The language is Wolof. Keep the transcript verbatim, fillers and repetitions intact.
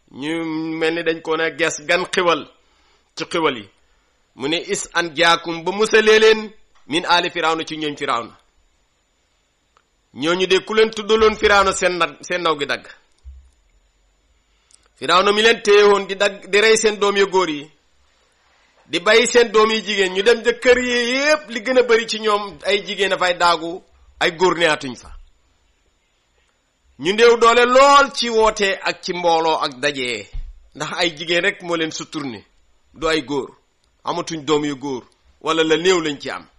ñu mel ni dañ ko ne ges gan xiwal ci xiwal yi mu ne is an jaakum ba musalee leen min aali firawna ci ñooñ firawna ñooñu de ku leen tuddaloon firawna seen na seen naw gi dagg firawna mi leen téye woon di dagg di rey seen doom yu góor yi di bàyyi seen doom yi jigéen ñu dem ca kër yi yépp li gën a bari ci ñoom ay jigéen dafay daagu ay góor neatuñ fa ñu néew doole lool ci woote ak ci mbooloo ak dajee ndax ay jigéen rek moo leen suturne du ay góor amatuñ doom yu góor wala la néew lañ ci am